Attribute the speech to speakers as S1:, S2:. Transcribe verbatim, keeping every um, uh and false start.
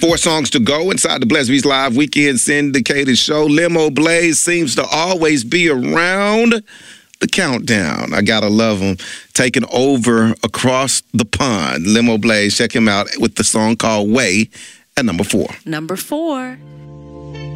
S1: Four songs to go inside the Bless Beats Live Weekend syndicated show. Limo Blaze seems to always be around the countdown. I gotta love him. Taking over across the pond. Limo Blaze, check him out with the song called Way at number four.
S2: Number four.